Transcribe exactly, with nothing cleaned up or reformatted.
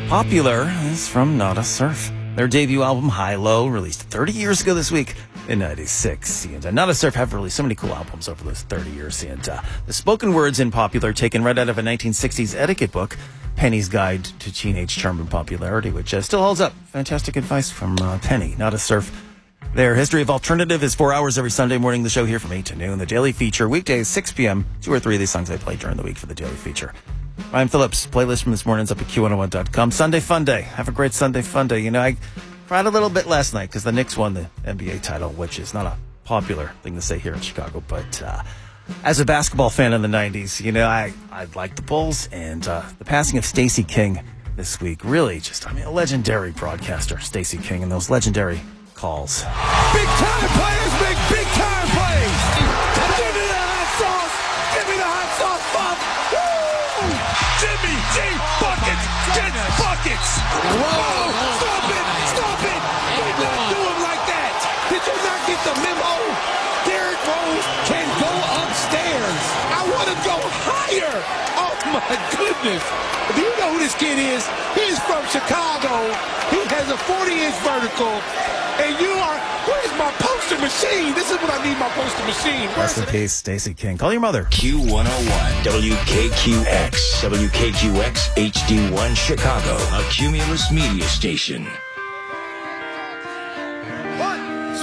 Popular is from Nada Surf. Their debut album, High Low, released thirty years ago this week in ninety-six. And uh, Nada Surf have released so many cool albums over those thirty years. And uh, the spoken words in Popular, taken right out of a nineteen sixties etiquette book, Penny's Guide to Teenage Charm and Popularity, which uh, still holds up. Fantastic advice from uh, Penny. Nada Surf. Their History of Alternative is four hours every Sunday morning. The show here from eight to noon. The Daily Feature, weekdays, six p.m. Two or three of these songs I play during the week for the Daily Feature. Ryan Phillips, playlist from this morning's up at Q one oh one dot com. Sunday Fun Day. Have a great Sunday Fun Day. You know, I cried a little bit last night because the Knicks won the N B A title, which is not a popular thing to say here in Chicago. But uh, as a basketball fan in the nineties, you know, I, I like the Bulls. And uh, the passing of Stacey King this week, really just, I mean, a legendary broadcaster, Stacey King, and those legendary calls. Big time players make big time plays. Give me the hot sauce. Give me the hot sauce, Bob. Woo! Jimmy G buckets gets buckets. Whoa! Stop it! Stop it! Do not do him like that. Did you not get the memo? Derrick Rose can go upstairs. I want to go higher. Oh my goodness! Do you know who this kid is? He's from Chicago. He has a forty-inch vertical. And you are, where's my poster machine? This is what I need, my poster machine. Rest in peace, Stacey King. Call your mother. Q one oh one, W K Q X, W K Q X H D one Chicago, a Cumulus media station.